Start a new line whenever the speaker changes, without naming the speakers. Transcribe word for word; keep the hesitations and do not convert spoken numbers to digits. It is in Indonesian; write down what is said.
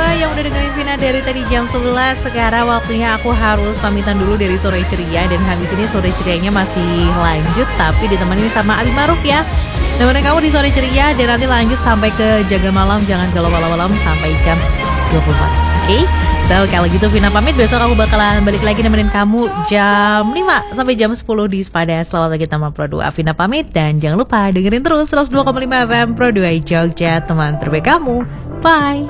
semua yang udah dengerin Vina dari tadi jam sebelas. Sekarang waktunya aku harus pamitan dulu dari Sore Ceria. Dan habis ini Sore Cerianya masih lanjut, tapi ditemani sama Abi Maruf ya. Nemenin kamu di Sore Ceria. Dan nanti lanjut sampai ke Jaga Malam. Jangan galau malam-malam sampai jam dua puluh empat. Oke okay? So kalau gitu Vina pamit. Besok aku bakalan balik lagi nemenin kamu jam lima sampai jam sepuluh di Sepada. Selamat pagi Tama Pro dua. Vina pamit. Dan jangan lupa dengerin terus seratus dua koma lima F M Pro dua Jogja, teman terbaik kamu. Bye.